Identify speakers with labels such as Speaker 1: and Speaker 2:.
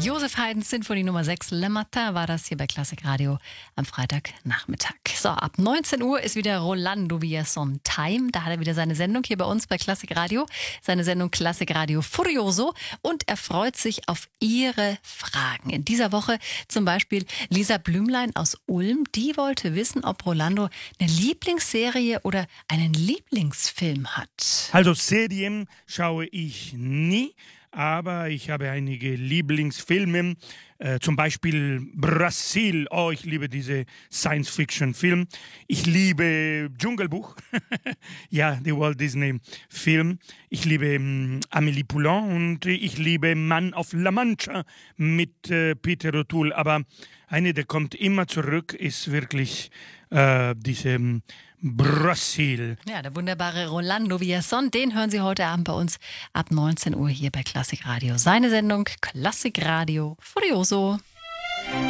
Speaker 1: Josef Haydns Sinfonie Nummer 6, Le Matin, war das hier bei Klassik Radio am Freitagnachmittag. So, ab 19 Uhr ist wieder Rolando Villazón Time. Da hat er wieder seine Sendung hier bei uns bei Klassik Radio. Seine Sendung Klassik Radio Furioso. Und er freut sich auf Ihre Fragen. In dieser Woche zum Beispiel Lisa Blümlein aus Ulm. Die wollte wissen, ob Rolando eine Lieblingsserie oder einen Lieblingsfilm hat.
Speaker 2: Also Serien schaue ich nie. Aber ich habe einige Lieblingsfilme, zum Beispiel Brasil. Oh, ich liebe diese Science-Fiction-Film. Ich liebe Dschungelbuch, ja, der Walt Disney-Film. Ich liebe Amélie Poulain und ich liebe Mann auf La Mancha mit Peter O'Toole. Aber eine, der kommt immer zurück, ist wirklich diese Brasil.
Speaker 1: Ja, der wunderbare Rolando Villazón, den hören Sie heute Abend bei uns ab 19 Uhr hier bei Klassik Radio. Seine Sendung Klassik Radio Furioso.